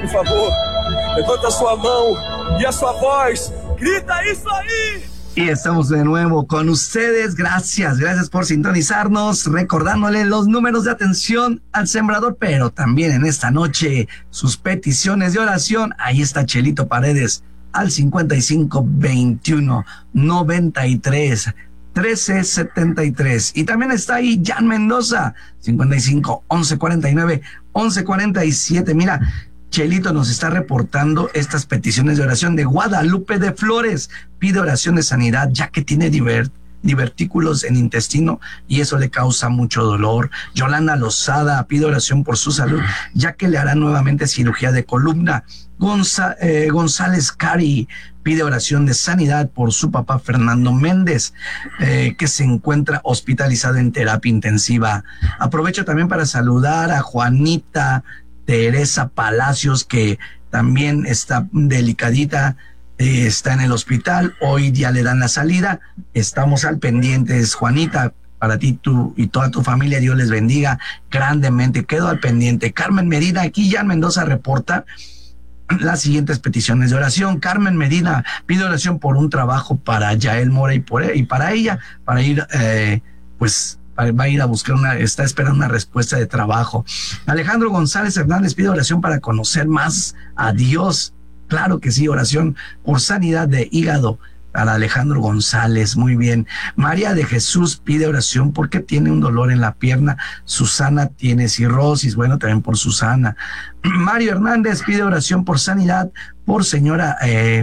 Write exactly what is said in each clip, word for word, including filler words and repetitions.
por favor, levanta sua mão y a sua voz, grita eso ahí. Y estamos de nuevo con ustedes. Gracias, gracias por sintonizarnos, recordándole los números de atención al sembrador, pero también en esta noche sus peticiones de oración. Ahí está Chelito Paredes al cincuenta y cinco veintiuno noventa y tres trece setenta y tres. Y también está ahí Jan Mendoza, cincuenta y cinco once cuarenta y nueve once cuarenta y siete. Mira, Chelito nos está reportando estas peticiones de oración de Guadalupe de Flores. Pide oración de sanidad ya que tiene diver, divertículos en intestino y eso le causa mucho dolor. Yolanda Lozada pide oración por su salud ya que le hará nuevamente cirugía de columna. Gonza, eh, González Cari pide oración de sanidad por su papá Fernando Méndez, eh, que se encuentra hospitalizado en terapia intensiva. Aprovecho también para saludar a Juanita Teresa Palacios, que también está delicadita, eh, está en el hospital, hoy ya le dan la salida. Estamos al pendientes, Juanita, para ti tú y toda tu familia, Dios les bendiga grandemente, quedo al pendiente. Carmen Medina, aquí Jan Mendoza reporta las siguientes peticiones de oración. Carmen Medina pide oración por un trabajo para Yael Mora y, por, y para ella, para ir, eh, pues, va a ir a buscar una, está esperando una respuesta de trabajo. Alejandro González Hernández pide oración para conocer más a Dios. Claro que sí, oración por sanidad de hígado para Alejandro González, muy bien. María de Jesús pide oración porque tiene un dolor en la pierna. Susana tiene cirrosis, bueno, también por Susana. Mario Hernández pide oración por sanidad por señora, eh,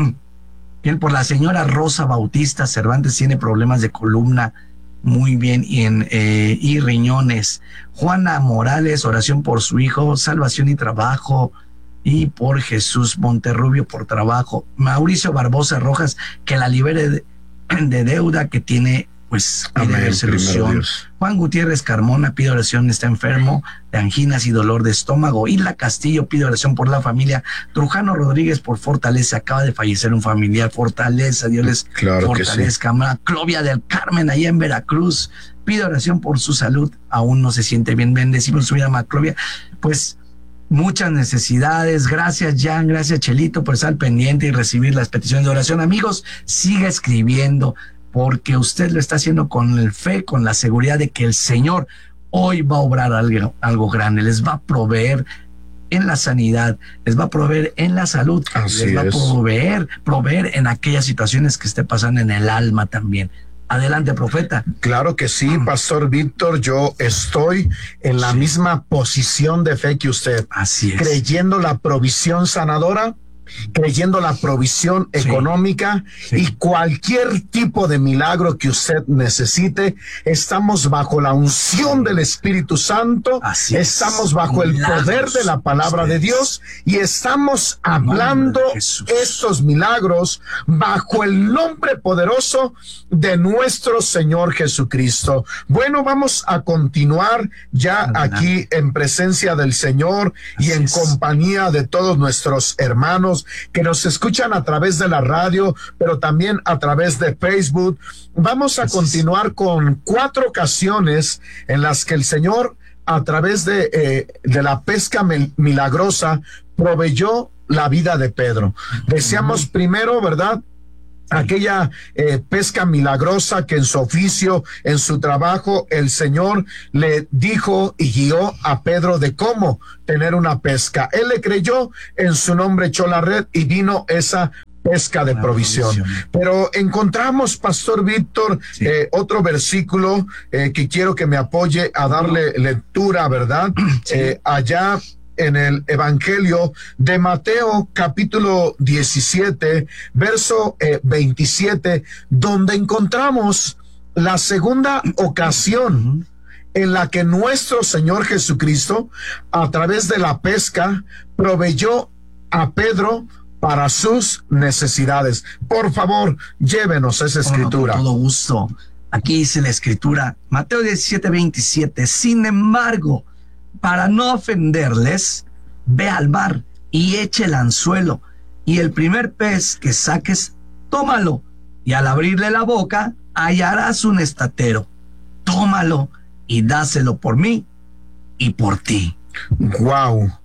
por la señora Rosa Bautista Cervantes, tiene problemas de columna. Muy bien, y, en, eh, y riñones. Juana Morales, oración por su hijo, salvación y trabajo, y por Jesús Monterrubio por trabajo. Mauricio Barbosa Rojas, que la libere de, de deuda que tiene, pues pide solución. Juan Gutiérrez Carmona pide oración, está enfermo de anginas y dolor de estómago. Isla Castillo pide oración por la familia. Trujano Rodríguez por fortaleza, acaba de fallecer un familiar, fortaleza, Dios les claro fortalezca. Sí. Clovia del Carmen, allá en Veracruz, pide oración por su salud, aún no se siente bien, bendecimos su vida, Maclovia. Pues muchas necesidades. Gracias, Jan, gracias, Chelito, por estar al pendiente y recibir las peticiones de oración. Amigos, siga escribiendo, porque usted lo está haciendo con el fe, con la seguridad de que el Señor hoy va a obrar algo, algo grande, les va a proveer en la sanidad, les va a proveer en la salud, Así les va es. a proveer, proveer en aquellas situaciones que esté pasando en el alma también. Adelante, profeta. Claro que sí, Pastor Víctor, yo estoy en la sí. misma posición de fe que usted. Así es. Creyendo la provisión sanadora, creyendo la provisión sí. económica sí. y cualquier tipo de milagro que usted necesite. Estamos bajo la unción del Espíritu Santo, Así estamos es. bajo milagros. el poder de la palabra Ustedes. de Dios y estamos hablando estos milagros bajo el nombre poderoso de nuestro Señor Jesucristo. Bueno, vamos a continuar ya Adelante. aquí en presencia del Señor Así y en es. compañía de todos nuestros hermanos que nos escuchan a través de la radio, pero también a través de Facebook. Vamos a continuar con cuatro ocasiones en las que el Señor, a través de, eh, de la pesca milagrosa, proveyó la vida de Pedro. Decíamos primero, ¿verdad?, aquella eh, pesca milagrosa que en su oficio, en su trabajo, el Señor le dijo y guió a Pedro de cómo tener una pesca. Él le creyó, en su nombre echó la red y vino esa pesca de provisión. provisión. Pero encontramos, Pastor Víctor, sí. eh, otro versículo eh, que quiero que me apoye a darle lectura, ¿verdad? Sí. Eh, allá en el Evangelio de Mateo, capítulo diecisiete, verso eh, veintisiete, donde encontramos la segunda ocasión en la que nuestro Señor Jesucristo, a través de la pesca, proveyó a Pedro para sus necesidades. Por favor, llévenos esa escritura. Con todo gusto. Aquí dice la escritura, Mateo diecisiete, veintisiete, sin embargo, para no ofenderles, ve al mar y eche el anzuelo, y el primer pez que saques, tómalo, y al abrirle la boca, hallarás un estatero. Tómalo y dáselo por mí y por ti. Wow.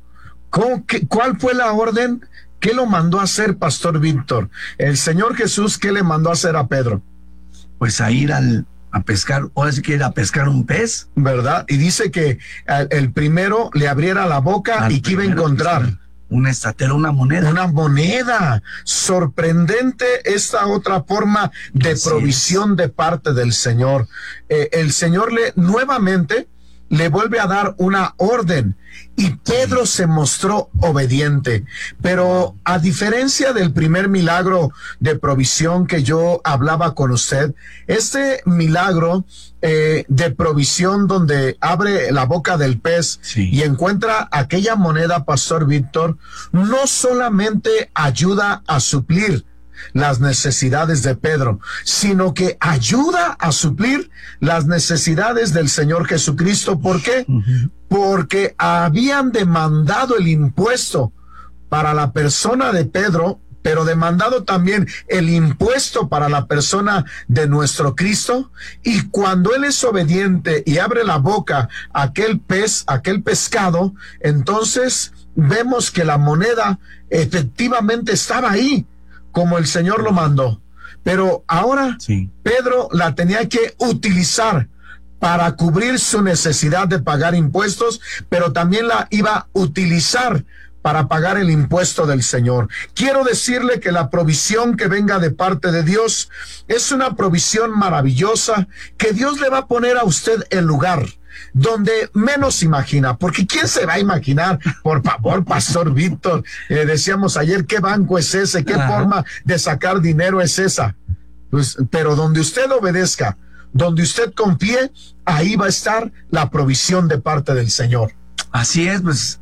¿Cómo, qué, ¿Cuál fue la orden? ¿Qué lo mandó a hacer, Pastor Víctor? El Señor Jesús, ¿qué le mandó a hacer a Pedro? Pues a ir al, a pescar, o decir que ir a pescar un pez. ¿Verdad? Y dice que el, el primero le abriera la boca Al y que iba a primero, encontrar pues, una estatera, una moneda. una moneda. Sorprendente esta otra forma de Así provisión es. de parte del Señor. Eh, el Señor le nuevamente le vuelve a dar una orden y Pedro se mostró obediente. Pero a diferencia del primer milagro de provisión que yo hablaba con usted, este milagro eh, de provisión donde abre la boca del pez Sí. y encuentra aquella moneda, Pastor Víctor, no solamente ayuda a suplir las necesidades de Pedro, sino que ayuda a suplir las necesidades del Señor Jesucristo. ¿Por qué? Uh-huh. Porque habían demandado el impuesto para la persona de Pedro, pero demandado también el impuesto para la persona de nuestro Cristo. Y cuando Él es obediente y abre la boca a aquel pez, aquel pescado, entonces vemos que la moneda efectivamente estaba ahí, como el Señor lo mandó. Pero ahora Sí. Pedro la tenía que utilizar para cubrir su necesidad de pagar impuestos, pero también la iba a utilizar para pagar el impuesto del Señor. Quiero decirle que la provisión que venga de parte de Dios es una provisión maravillosa que Dios le va a poner a usted en lugar donde menos imagina, porque ¿quién se va a imaginar? Por favor, Pastor Víctor, eh, decíamos ayer, ¿qué banco es ese? ¿Qué Ajá. forma de sacar dinero es esa? Pues, pero donde usted obedezca, donde usted confíe, ahí va a estar la provisión de parte del Señor. Así es, pues,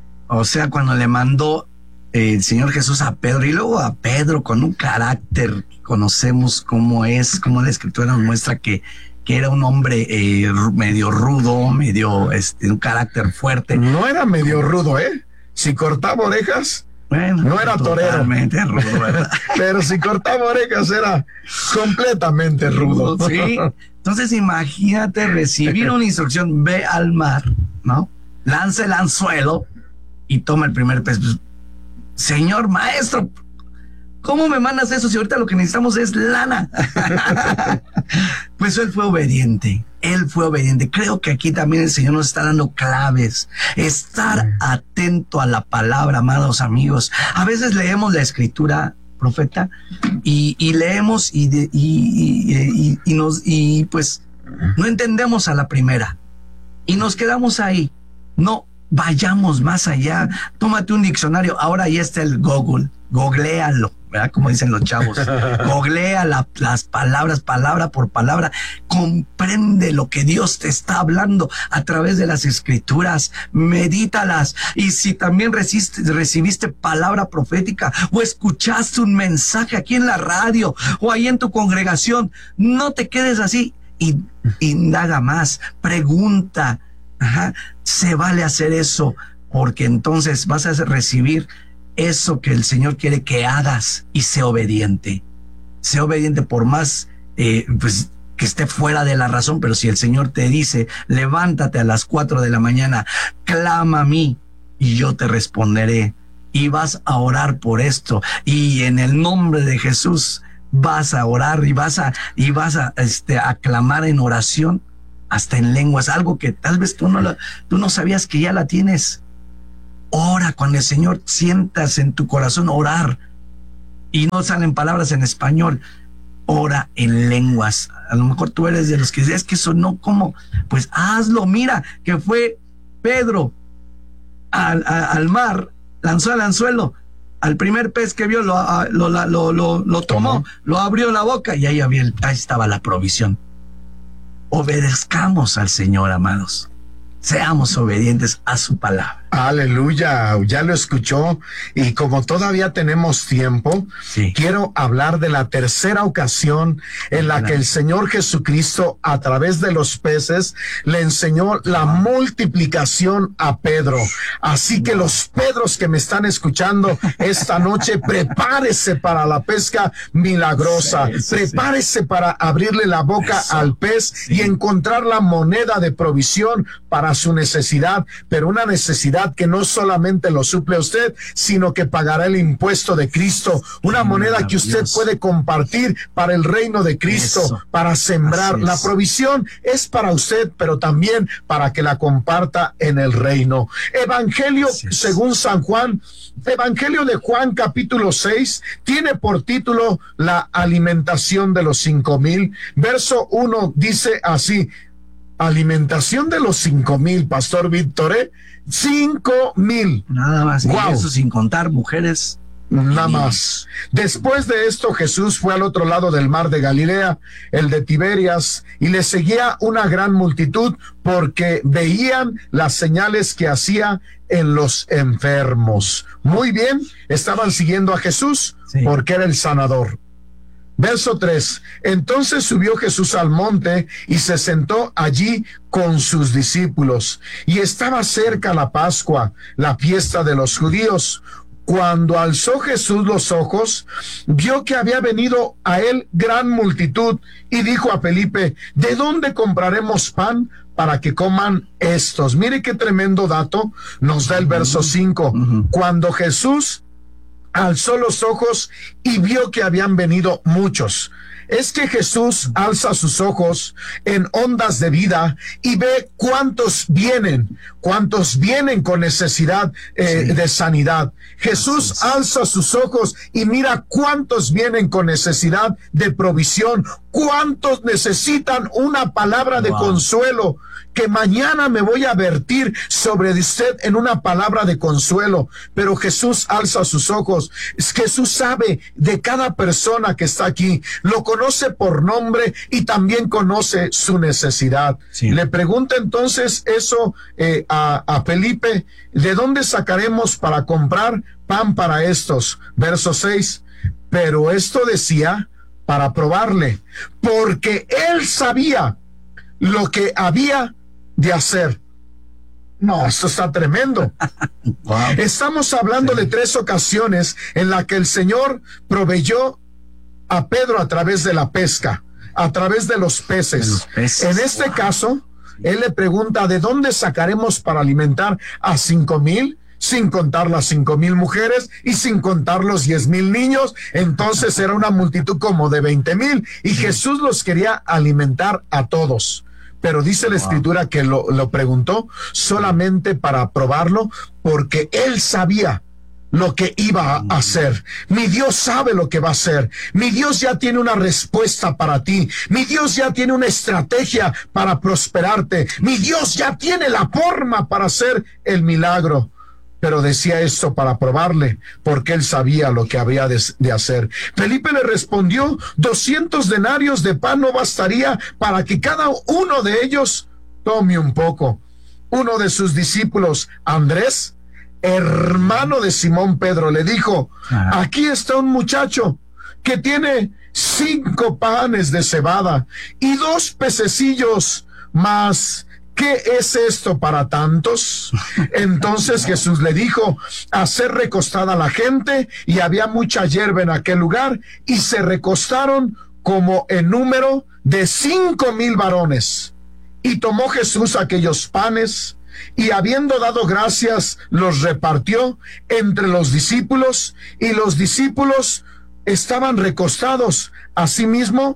o sea, cuando le mandó eh, el Señor Jesús a Pedro, y luego a Pedro con un carácter, conocemos cómo es, cómo la Escritura nos muestra que, que era un hombre eh, medio rudo, medio, este, un carácter fuerte. No era medio rudo, ¿eh? Si cortaba orejas, Bueno, no era torero. totalmente rudo, ¿verdad? pero si cortaba orejas era completamente rudo. Sí. Entonces imagínate recibir una instrucción, ve al mar, ¿no? Lanza el anzuelo y toma el primer pez. Pues, señor maestro, ¿cómo me mandas eso si ahorita lo que necesitamos es lana? Pues él fue obediente, él fue obediente. Creo que aquí también el Señor nos está dando claves. Estar atento a la palabra, amados amigos. A veces leemos la Escritura, profeta, y, y leemos y, de, y, y, y, y nos y pues no entendemos a la primera y nos quedamos ahí. No vayamos más allá. Tómate un diccionario. Ahora ahí está el Google. Googlealo, ¿verdad? Como dicen los chavos. Googlea la, las palabras, palabra por palabra. Comprende lo que Dios te está hablando a través de las Escrituras. Medítalas. Y si también recibiste, recibiste palabra profética o escuchaste un mensaje aquí en la radio o ahí en tu congregación, no te quedes así. Y indaga más, pregunta. Ajá. Se vale hacer eso, porque entonces vas a recibir eso que el Señor quiere que hagas, y sé obediente. Sé obediente por más eh, pues que esté fuera de la razón, pero si el Señor te dice, levántate a las cuatro de la mañana, clama a mí y yo te responderé, y vas a orar por esto, y en el nombre de Jesús vas a orar y vas a, y vas a, este, a clamar en oración, hasta en lenguas, algo que tal vez tú no, lo, tú no sabías que ya la tienes. Ora cuando el Señor sientas en tu corazón orar y no salen palabras en español. Ora en lenguas. A lo mejor tú eres de los que dices que eso no, ¿cómo? Pues hazlo. Mira que fue Pedro al, a, al mar, lanzó el anzuelo, al primer pez que vio lo, a, lo, lo, lo, lo, lo tomó, lo abrió la boca y ahí, había el, ahí estaba la provisión. Obedezcamos al Señor, amados. Seamos obedientes a su palabra. Aleluya, ya lo escuchó. Y como todavía tenemos tiempo, sí. quiero hablar de la tercera ocasión en la que el Señor Jesucristo, a través de los peces, le enseñó la multiplicación a Pedro. Así que los Pedros que me están escuchando esta noche, prepárese para la pesca milagrosa. Sí, sí, prepárese sí. para abrirle la boca Eso. al pez sí. y encontrar la moneda de provisión para su necesidad, pero una necesidad necesidad que no solamente lo suple a usted, sino que pagará el impuesto de Cristo, una moneda que usted puede compartir para el reino de Cristo, Eso. para sembrar. La provisión es para usted, pero también para que la comparta en el reino. Evangelio según San Juan, Evangelio de Juan capítulo seis, tiene por título la alimentación de los cinco mil. Verso uno dice así: alimentación de los cinco mil, Pastor Víctor, ¿eh? Cinco mil. Nada más. Wow. Y eso sin contar mujeres. Nada más. Después de esto, Jesús fue al otro lado del mar de Galilea, el de Tiberias, y le seguía una gran multitud porque veían las señales que hacía en los enfermos. Muy bien, estaban siguiendo a Jesús sí. porque era el sanador. Verso tres, entonces subió Jesús al monte y se sentó allí con sus discípulos. Y estaba cerca la Pascua, la fiesta de los judíos. Cuando alzó Jesús los ojos, vio que había venido a él gran multitud y dijo a Felipe: ¿de dónde compraremos pan para que coman estos? Mire qué tremendo dato nos da el verso cinco. Uh-huh. Cuando Jesús alzó los ojos y vio que habían venido muchos. Es que Jesús alza sus ojos en ondas de vida y ve cuántos vienen, cuántos vienen con necesidad eh, sí. de sanidad. Jesús Jesús. alza sus ojos y mira cuántos vienen con necesidad de provisión, cuántos necesitan una palabra de wow. consuelo, que mañana me voy a vertir sobre usted en una palabra de consuelo. Pero Jesús alza sus ojos. Jesús sabe de cada persona que está aquí, lo conoce por nombre y también conoce su necesidad. Sí. Le pregunta entonces eso eh, a, a Felipe: ¿de dónde sacaremos para comprar pan para estos? Verso seis, pero esto decía para probarle, porque él sabía lo que había de hacer. No, esto está tremendo. Wow. Estamos hablando sí. de tres ocasiones en las que el Señor proveyó a Pedro a través de la pesca, a través de los peces. De los peces. En este wow. caso, él le pregunta: ¿de dónde sacaremos para alimentar a cinco mil? Sin contar las cinco mil mujeres y sin contar los diez mil niños. Entonces era una multitud como de veinte mil y sí. Jesús los quería alimentar a todos. Pero dice la wow. escritura que lo, lo preguntó solamente para probarlo, porque él sabía lo que iba a hacer. Mi Dios sabe lo que va a hacer. Mi Dios ya tiene una respuesta para ti. Mi Dios ya tiene una estrategia para prosperarte. Mi Dios ya tiene la forma para hacer el milagro. Pero decía esto para probarle, porque él sabía lo que había de, de hacer. Felipe le respondió: doscientos denarios de pan no bastaría para que cada uno de ellos tome un poco. Uno de sus discípulos, Andrés, hermano de Simón Pedro, le dijo: Ajá. aquí está un muchacho que tiene cinco panes de cebada y dos pececillos más. ¿Qué es esto para tantos? Entonces Jesús le dijo: hacer recostada a la gente, y había mucha hierba en aquel lugar, y se recostaron como en número de cinco mil varones. Y tomó Jesús aquellos panes, y habiendo dado gracias, los repartió entre los discípulos, y los discípulos estaban recostados. Asimismo,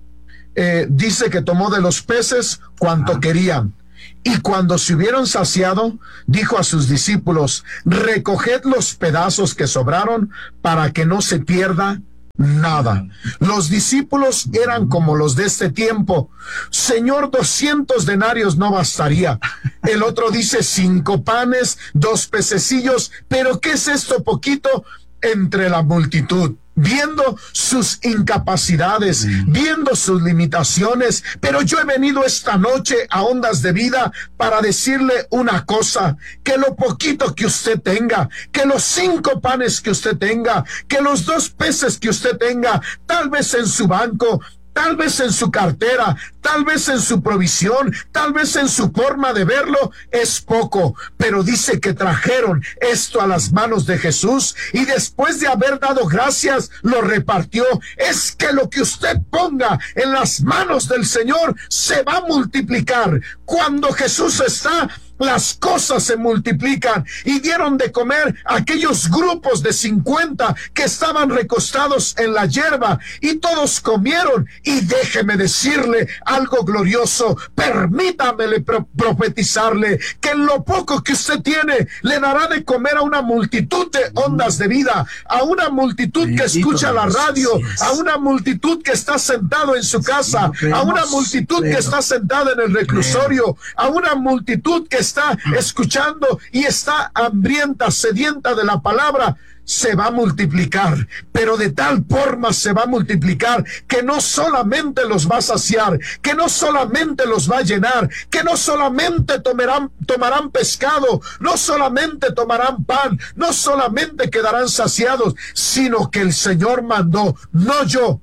eh, dice que tomó de los peces cuanto querían. Y cuando se hubieron saciado, dijo a sus discípulos: recoged los pedazos que sobraron para que no se pierda nada. Los discípulos eran como los de este tiempo. Señor, doscientos denarios no bastaría. El otro dice: cinco panes, dos pececillos. Pero ¿qué es esto poquito entre la multitud? Viendo sus incapacidades, mm. viendo sus limitaciones. Pero yo he venido esta noche a Ondas de Vida para decirle una cosa: que lo poquito que usted tenga, que los cinco panes que usted tenga, que los dos peces que usted tenga, tal vez en su banco, tal vez en su cartera, tal vez en su provisión, tal vez en su forma de verlo, es poco. Pero dice que trajeron esto a las manos de Jesús, y después de haber dado gracias, lo repartió. Es que lo que usted ponga en las manos del Señor se va a multiplicar. Cuando Jesús está las cosas se multiplican, y dieron de comer a aquellos grupos de cincuenta que estaban recostados en la hierba, y todos comieron. Y déjeme decirle algo glorioso, permítamele pro profetizarle que en lo poco que usted tiene le dará de comer a una multitud de ondas de vida, a una multitud que escucha la radio, a una multitud que está sentado en su casa, a una multitud que está sentada en el reclusorio, a una multitud que está escuchando y está hambrienta, sedienta de la palabra. Se va a multiplicar, pero de tal forma se va a multiplicar que no solamente los va a saciar, que no solamente los va a llenar, que no solamente tomarán, tomarán pescado, no solamente tomarán pan, no solamente quedarán saciados, sino que el Señor mandó, no yo.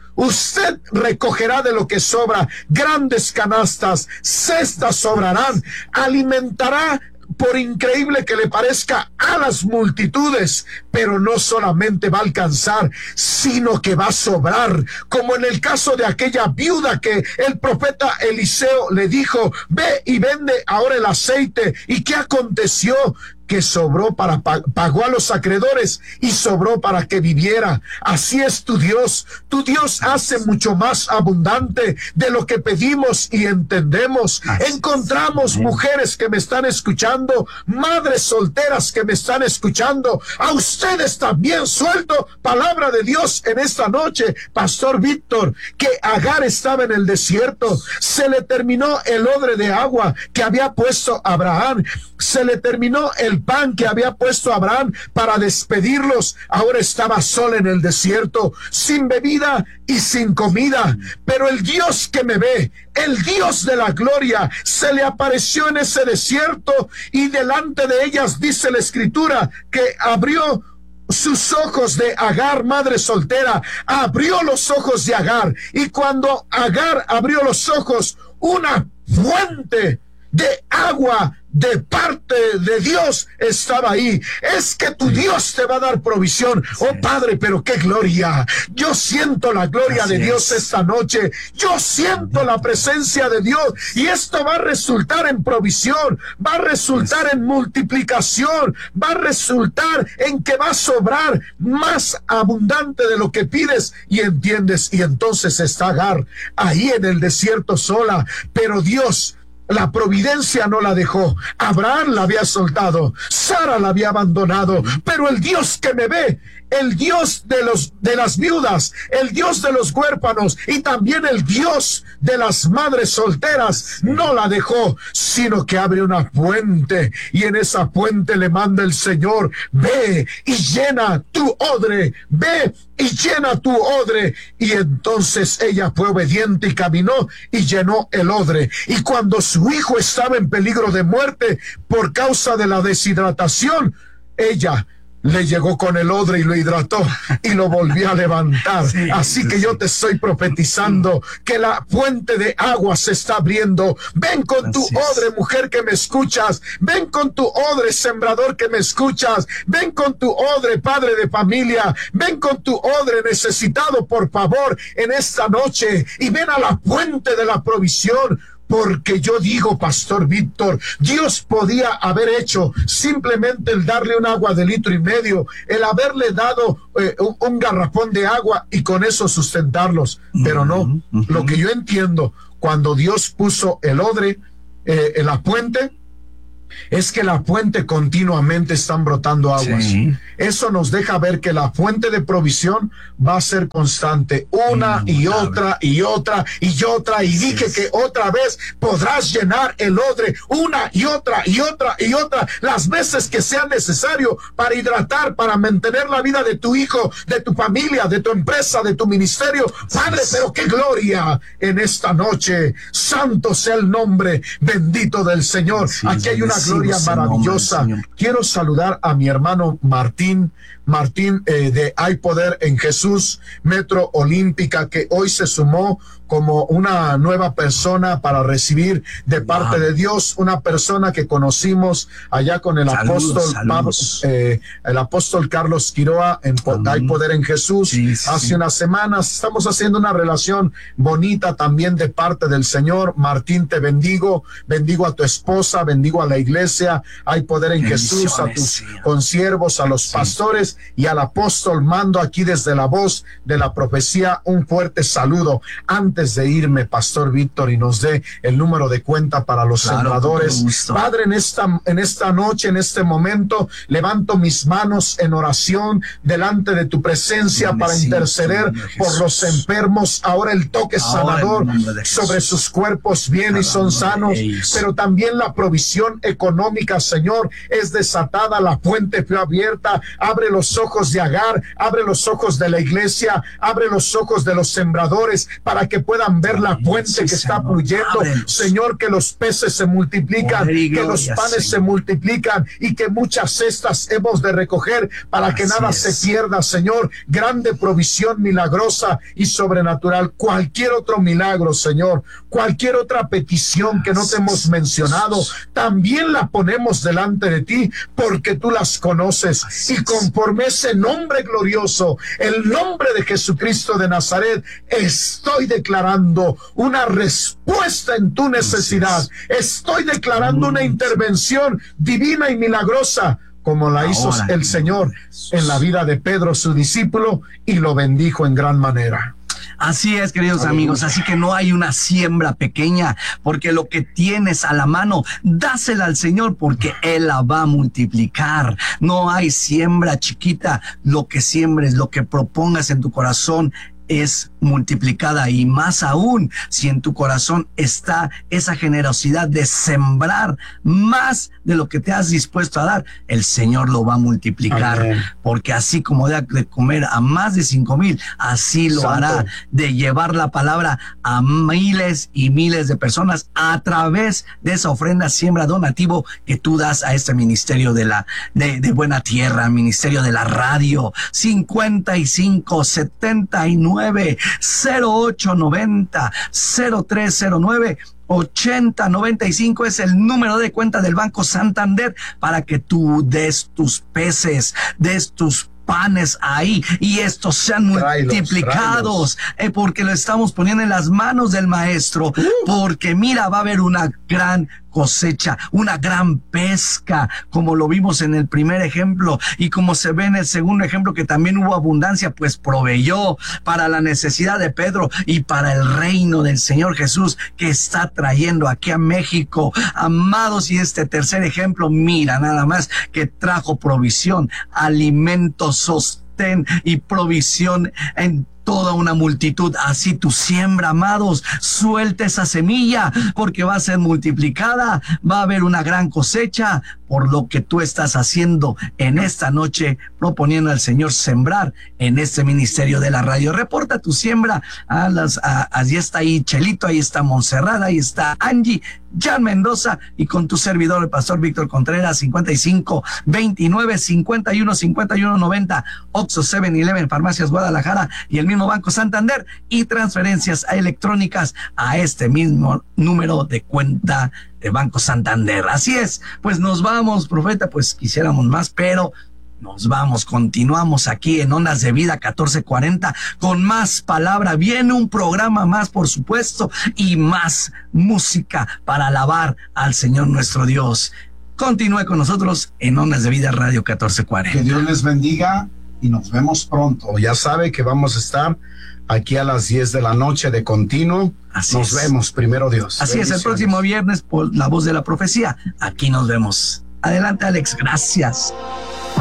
Usted recogerá de lo que sobra, grandes canastas, cestas sobrarán, alimentará, por increíble que le parezca, a las multitudes, pero no solamente va a alcanzar, sino que va a sobrar, como en el caso de aquella viuda que el profeta Eliseo le dijo, ve y vende ahora el aceite. ¿Y qué aconteció? Que sobró para, pagó a los acreedores y sobró para que viviera. Así es tu Dios. Tu Dios hace mucho más abundante de lo que pedimos y entendemos. Encontramos mujeres que me están escuchando, madres solteras que me están escuchando. A ustedes también suelto palabra de Dios en esta noche, Pastor Víctor, que Agar estaba en el desierto. Se le terminó el odre de agua que había puesto Abraham. Se le terminó el pan que había puesto Abraham para despedirlos. Ahora estaba sola en el desierto, sin bebida y sin comida. Pero el Dios que me ve, el Dios de la gloria, se le apareció en ese desierto, y delante de ellas, dice la Escritura, que abrió sus ojos de Agar, madre soltera, abrió los ojos de Agar. Y cuando Agar abrió los ojos, una fuente de agua de parte de Dios estaba ahí. Es que tu Dios te va a dar provisión. Oh Padre, pero qué gloria. Yo siento la gloria de Dios esta noche. Yo siento la presencia de Dios, y esto va a resultar en provisión, va a resultar en multiplicación, va a resultar en que va a sobrar más abundante de lo que pides y entiendes. Y entonces está Agar ahí en el desierto sola, pero Dios, la providencia, no la dejó. Abraham la había soltado, Sara la había abandonado, pero el Dios que me ve, el Dios de los de las viudas, el Dios de los huérfanos, y también el Dios de las madres solteras, no la dejó, sino que abre una fuente, y en esa fuente le manda el Señor, ve y llena tu odre, ve y llena tu odre. Y entonces ella fue obediente y caminó y llenó el odre. Y cuando su hijo estaba en peligro de muerte por causa de la deshidratación, ella le llegó con el odre y lo hidrató y lo volvió a levantar. Sí, Así que sí. yo te estoy profetizando que la fuente de agua se está abriendo. Ven con tu odre, mujer que me escuchas. Ven con tu odre, sembrador que me escuchas. Ven con tu odre, padre de familia. Ven con tu odre, necesitado, por favor, en esta noche. Y ven a la fuente de la provisión. Porque yo digo, Pastor Víctor, Dios podía haber hecho simplemente el darle un agua de litro y medio, el haberle dado eh, un, un garrafón de agua y con eso sustentarlos. Pero no, uh-huh. Lo que yo entiendo, cuando Dios puso el odre eh, en la fuente, es que la fuente continuamente están brotando aguas. Sí. Eso nos deja ver que la fuente de provisión va a ser constante, una y otra y otra y otra. Y dije que otra vez podrás llenar el odre, una y otra y otra y otra, las veces que sea necesario, para hidratar, para mantener la vida de tu hijo, de tu familia, de tu empresa, de tu ministerio. Padre, pero qué gloria en esta noche. Santo sea el nombre bendito del Señor. Aquí hay una gloria maravillosa. Quiero saludar a mi hermano Martín, Martín eh, de Hay Poder en Jesús, Metro Olímpica, que hoy se sumó como una nueva persona para recibir de parte wow. de Dios, una persona que conocimos allá con el saludos, apóstol saludos. Pablo, eh, el apóstol Carlos Quiroa en Amén. Hay Poder en Jesús. Sí, sí. Hace unas semanas estamos haciendo una relación bonita también de parte del Señor. Martín, te bendigo, bendigo a tu esposa, bendigo a la iglesia. iglesia. Hay poder en Jesús, a tus consiervos, a los pastores y al apóstol. Mando aquí desde la voz de la profecía un fuerte saludo. Antes de irme, Pastor Víctor, y nos dé el número de cuenta para los claro, sembradores. Padre, en esta, en esta noche, en este momento, levanto mis manos en oración delante de tu presencia Bendecido, para interceder por los enfermos. Ahora el toque Ahora sanador sobre sus cuerpos viene y son sanos, pero también la provisión económica, Señor, es desatada. La fuente fue abierta. Abre los ojos de Agar, abre los ojos de la iglesia, abre los ojos de los sembradores para que puedan ver la fuente que está fluyendo. Señor, que los peces se multiplican, que los panes se multiplican y que muchas cestas hemos de recoger para que nada se pierda, Señor. Grande provisión milagrosa y sobrenatural. Cualquier otro milagro, Señor, cualquier otra petición que no te hemos mencionado, también la ponemos delante de ti porque tú las conoces. Y conforme ese nombre glorioso, el nombre de Jesucristo de Nazaret, estoy declarando una respuesta en tu necesidad. Estoy declarando una intervención divina y milagrosa, como la hizo el Señor en la vida de Pedro, su discípulo, y lo bendijo en gran manera. Así es, queridos Aleluya. amigos, así que no hay una siembra pequeña, porque lo que tienes a la mano, dásela al Señor, porque Él la va a multiplicar. No hay siembra chiquita, lo que siembres, lo que propongas en tu corazón es multiplicada, y más aún si en tu corazón está esa generosidad de sembrar más de lo que te has dispuesto a dar, el Señor lo va a multiplicar. Amén. Porque así como da de comer a más de cinco mil, así lo Santo. hará de llevar la palabra a miles y miles de personas a través de esa ofrenda, siembra, donativo que tú das a este ministerio de la de, de Buena Tierra, ministerio de la radio. Cincuenta y cinco setenta y nueve cero ocho noventa cero tres cero nueve ochenta noventa y cinco es el número de cuenta del Banco Santander para que tú des tus peces, des tus panes ahí y estos sean tráelos, multiplicados, tráelos. Eh, porque lo estamos poniendo en las manos del Maestro, uh. porque mira, va a haber una gran cosecha, una gran pesca, como lo vimos en el primer ejemplo y como se ve en el segundo ejemplo, que también hubo abundancia, pues proveyó para la necesidad de Pedro y para el reino del Señor Jesús que está trayendo aquí a México. Amados, y este tercer ejemplo, mira nada más que trajo provisión, alimento, sostén y provisión en toda una multitud. Así tu siembra, amados, suelta esa semilla porque va a ser multiplicada, va a haber una gran cosecha por lo que tú estás haciendo en esta noche, proponiendo al Señor sembrar en este ministerio de la radio. Reporta tu siembra a las, a, allí está ahí Chelito, ahí está Montserrat, ahí está Angie, Jan Mendoza, y con tu servidor, el pastor Víctor Contreras. Cincuenta y cinco veintinueve cincuenta y uno cincuenta y uno noventa, Oxxo, seven eleven, Farmacias Guadalajara y el mismo Banco Santander, y transferencias electrónicas a este mismo número de cuenta de Banco Santander. Así es, pues nos vamos, profeta, pues quisiéramos más, pero nos vamos, continuamos aquí en Ondas de Vida catorce cuarenta con más palabra. Viene un programa más, por supuesto, y más música para alabar al Señor nuestro Dios. Continúe con nosotros en Ondas de Vida Radio catorce cuarenta. Que Dios les bendiga y nos vemos pronto. Ya sabe que vamos a estar aquí a las diez de la noche de continuo. Así nos es. vemos, primero Dios. Así es, el próximo viernes por La Voz de la Profecía. Aquí nos vemos. Adelante, Alex, gracias.